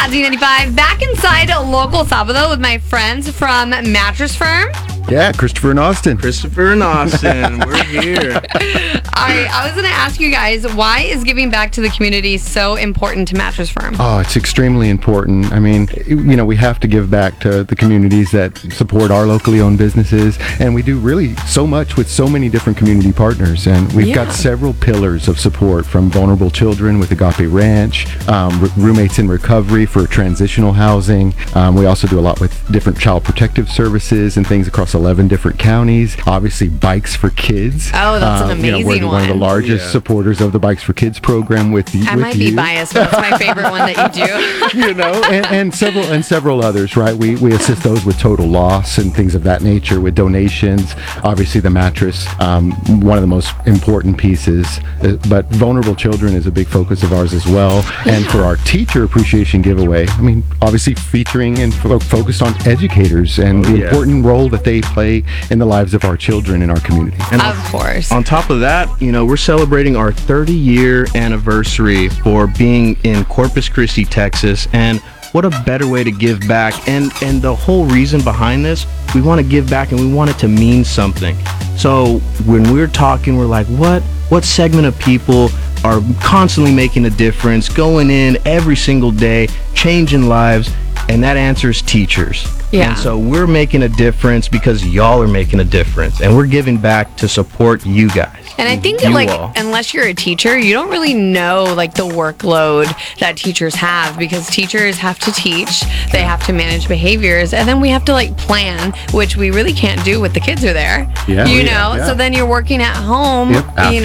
Hot Z95, back inside Local Sábado with my friends from Mattress Firm. Yeah, Christopher and Austin. Christopher and Austin, we're here. All right, I was going to ask you guys, why is giving back to the community so important to Mattress Firm? Oh, it's extremely important. I mean, we have to give back to the communities that support our locally owned businesses, and we do really so much with so many different community partners. And we've got several pillars of support, from vulnerable children with Agape Ranch, roommates in recovery for transitional housing. We also do a lot with different child protective services and things across 11 different counties. Obviously, Bikes for Kids. Oh, that's an amazing we're one of the largest supporters of the Bikes for Kids program with you. I might be biased, but that's my favorite one that you do. and several others, right? We assist those with total loss and things of that nature with donations. Obviously, the mattress, one of the most important pieces, but vulnerable children is a big focus of ours as well. And for our teacher appreciation giveaway, I mean, obviously featuring and focused on educators and the important role that they play in the lives of our children in our community. And of course. On top of that, we're celebrating our 30-year anniversary for being in Corpus Christi, Texas, and what a better way to give back. And the whole reason behind this, we want to give back and we want it to mean something. So when we're talking, we're like, what segment of people are constantly making a difference, going in every single day, changing lives? And that answer is teachers. Yeah. And so we're making a difference because y'all are making a difference. And we're giving back to support you guys. And I think, all. unless you're a teacher, you don't really know, the workload that teachers have, because teachers have to teach, they have to manage behaviors, and then we have to, plan, which we really can't do with the kids are there. Yeah. So then you're working at home,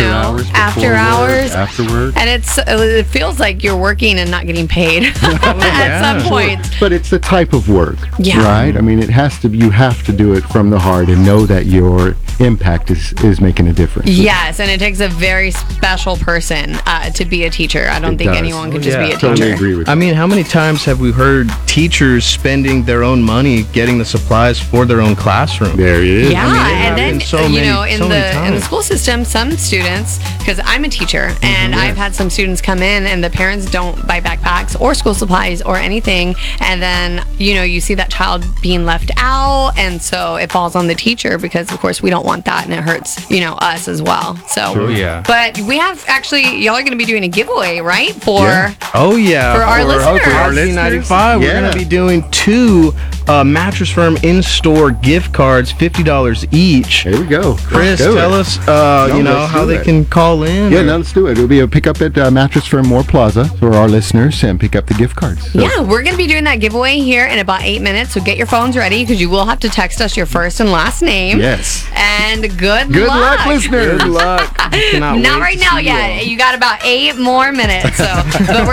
after hours, afterward. And it feels like you're working and not getting paid at some point. But it's the type of work, Yeah. right? I mean, you have to do it from the heart and know that your impact is making a difference. Yes, and it takes a very special person to be a teacher. I don't think anyone could just be a teacher. Totally agree with you. I mean, how many times have we heard teachers spending their own money getting the supplies for their own classroom? There it is. Yeah, and then in the times. school system, some students, because I'm a teacher, and I've had some students come in and the parents don't buy backpacks or school supplies or anything, and then you see that child being left out, and so it falls on the teacher, because of course we don't want that, and it hurts us as well. So but we have y'all are going to be doing a giveaway, right? For our listeners. For our Z95, we're going to be doing 2 Mattress Firm in-store gift cards, $50 each. There we go. Chris, tell us how they can call in. Yeah, let's do it. It'll be a pickup at Mattress Firm Moore Plaza for our listeners, and pick up the gift cards. So. Yeah, we're going to be doing that giveaway here in about 8 minutes, so get your phones ready, because you will have to text us your first and last name. Yes. And good luck, listeners. Good luck. Not right now yet. You got about 8 more minutes. So, but we're